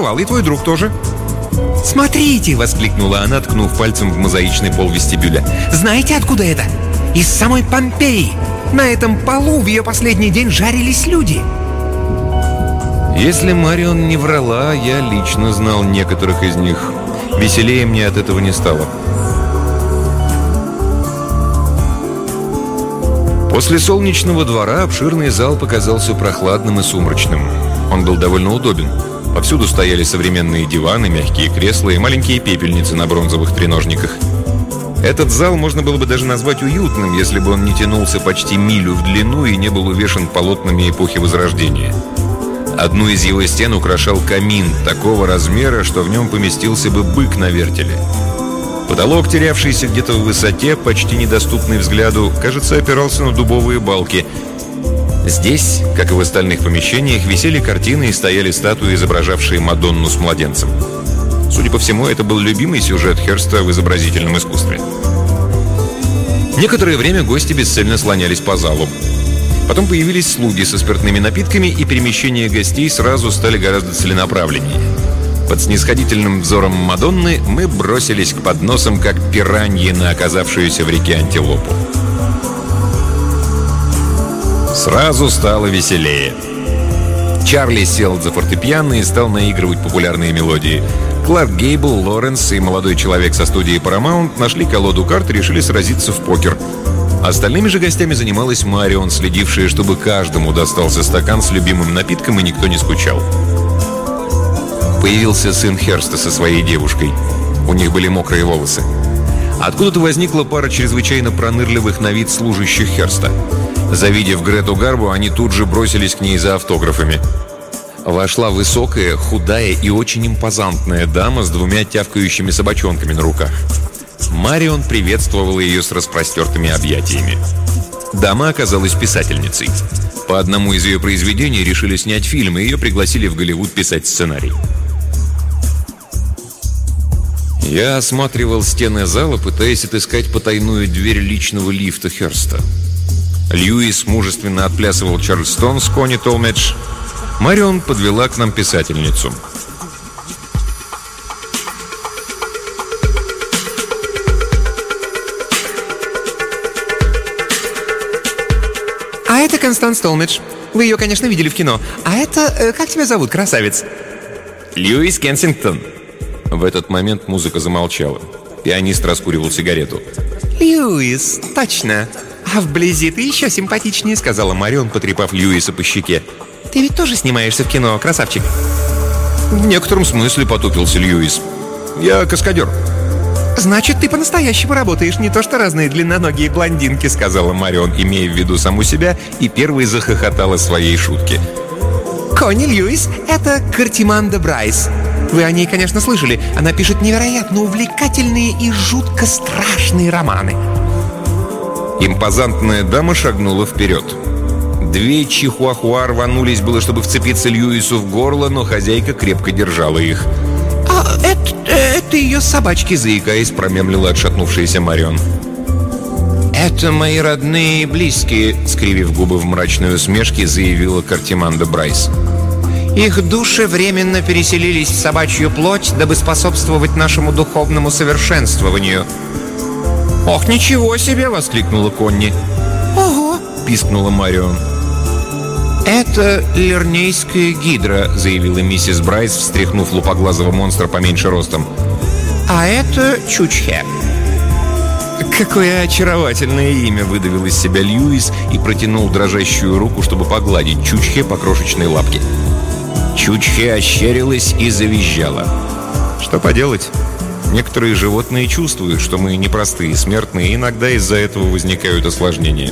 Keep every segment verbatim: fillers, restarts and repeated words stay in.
побывал, и твой друг тоже». «Смотрите!» — воскликнула она, ткнув пальцем в мозаичный пол вестибюля. «Знаете, откуда это? Из самой Помпеи! На этом полу в ее последний день жарились люди!» Если Марион не врала, я лично знал некоторых из них. Веселее мне от этого не стало. После солнечного двора обширный зал показался прохладным и сумрачным. Он был довольно удобен. Повсюду стояли современные диваны, мягкие кресла и маленькие пепельницы на бронзовых треножниках. Этот зал можно было бы даже назвать уютным, если бы он не тянулся почти милю в длину и не был увешан полотнами эпохи Возрождения. Одну из его стен украшал камин такого размера, что в нем поместился бы бык на вертеле. Потолок, терявшийся где-то в высоте, почти недоступный взгляду, кажется, опирался на дубовые балки. Здесь, как и в остальных помещениях, висели картины и стояли статуи, изображавшие Мадонну с младенцем. Судя по всему, это был любимый сюжет Херста в изобразительном искусстве. Некоторое время гости бесцельно слонялись по залу. Потом появились слуги со спиртными напитками, и перемещения гостей сразу стали гораздо целенаправленнее. Под снисходительным взором Мадонны мы бросились к подносам, как пираньи на оказавшуюся в реке антилопу. Сразу стало веселее. Чарли сел за фортепиано и стал наигрывать популярные мелодии. Кларк Гейбл, Лоренс и молодой человек со студии Paramount нашли колоду карт и решили сразиться в покер. Остальными же гостями занималась Марион, следившая, чтобы каждому достался стакан с любимым напитком и никто не скучал. Появился сын Херста со своей девушкой. У них были мокрые волосы. Откуда-то возникла пара чрезвычайно пронырливых на вид служащих Херста. Завидев Грету Гарбу, они тут же бросились к ней за автографами. Вошла высокая, худая и очень импозантная дама с двумя тявкающими собачонками на руках. Марион приветствовала ее с распростертыми объятиями. Дама оказалась писательницей. По одному из ее произведений решили снять фильм, и ее пригласили в Голливуд писать сценарий. Я осматривал стены зала, пытаясь отыскать потайную дверь личного лифта Херста. Льюис мужественно отплясывал Чарльстон с Кони Толмедж. Марион подвела к нам писательницу. «А это Констанс Толмедж. Вы ее, конечно, видели в кино. А это... Э, как тебя зовут, красавец?» «Льюис Кенсингтон». В этот момент музыка замолчала. Пианист раскуривал сигарету. «Льюис, точно. А вблизи ты еще симпатичнее», — сказала Марион, потрепав Льюиса по щеке. «Ты ведь тоже снимаешься в кино, красавчик?» «В некотором смысле», — потупился Льюис. «Я каскадер». «Значит, ты по-настоящему работаешь, не то что разные длинноногие блондинки», — сказала Марион, имея в виду саму себя, и первой захохотала своей шутки. «Конни Льюис — это Картиманда Брайс. Вы о ней, конечно, слышали. Она пишет невероятно увлекательные и жутко страшные романы». Импозантная дама шагнула вперед. Две чихуахуа рванулись было, чтобы вцепиться Льюису в горло, но хозяйка крепко держала их. «А это, это ее собачки», — заикаясь, промямлила отшатнувшаяся Марион. «Это мои родные и близкие», — скривив губы в мрачной усмешке, заявила Картиманда Брайс. «Их души временно переселились в собачью плоть, дабы способствовать нашему духовному совершенствованию». «Ох, ничего себе!» — воскликнула Конни. «Ого!» — пискнула Марион. «Это лернейская гидра», — заявила миссис Брайс, встряхнув лупоглазого монстра поменьше ростом. «А это чучхе». «Какое очаровательное имя!» — выдавил из себя Льюис и протянул дрожащую руку, чтобы погладить Чучхе по крошечной лапке. Чучхе ощерилась и завизжала. Что поделать? Некоторые животные чувствуют, что мы непростые смертные, и иногда из-за этого возникают осложнения.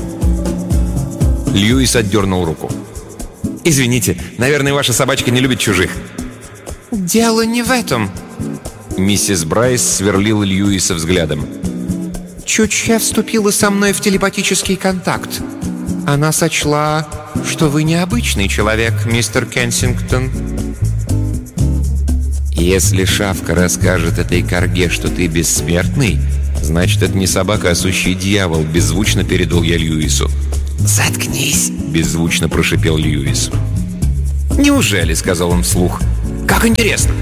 Льюис отдернул руку. «Извините, наверное, ваша собачка не любит чужих». «Дело не в этом». Миссис Брайс сверлила Льюиса взглядом. «Чучхе вступила со мной в телепатический контакт. Она сочла, что вы необычный человек, мистер Кенсингтон». «Если Шавка расскажет этой корге, что ты бессмертный, значит, это не собака, а сущий дьявол», — беззвучно передал я Льюису. «Заткнись», — беззвучно прошипел Льюис. «Неужели?» — сказал он вслух. Как интересно.